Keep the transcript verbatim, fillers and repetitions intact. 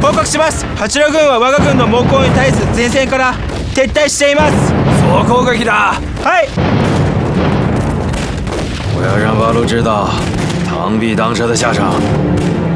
報告します。八路軍は我が軍の猛攻に対す前線から撤退しています。 総攻撃だ。 はい。 我要让八路知道螳臂当车的下场。